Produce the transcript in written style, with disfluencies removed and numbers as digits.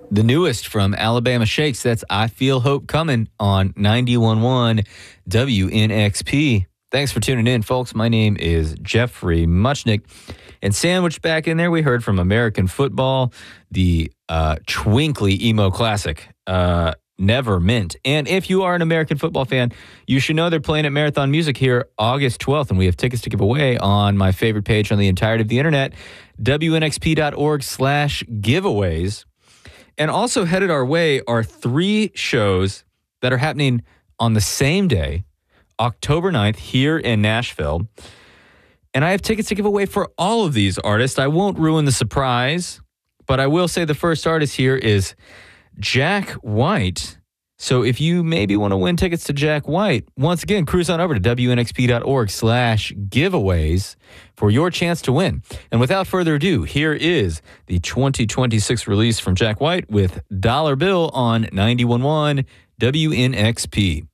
The newest from Alabama Shakes, that's I Feel Hope Coming on 91.1 WNXP. Thanks for tuning in, folks. My name is Jeffrey Muchnick. And sandwiched back in there, we heard from American football, the twinkly emo classic, Never Mint. And if you are an American football fan, you should know they're playing at Marathon Music here August 12th, and we have tickets to give away on my favorite page on the entirety of the internet, WNXP.org/giveaways. And also headed our way are 3 shows that are happening on the same day, October 9th, here in Nashville. And I have tickets to give away for all of these artists. I won't ruin the surprise, but I will say the first artist here is Jack White. So if you maybe want to win tickets to Jack White, once again, cruise on over to WNXP.org/giveaways for your chance to win. And without further ado, here is the 2026 release from Jack White with Dollar Bill on 91.1 WNXP.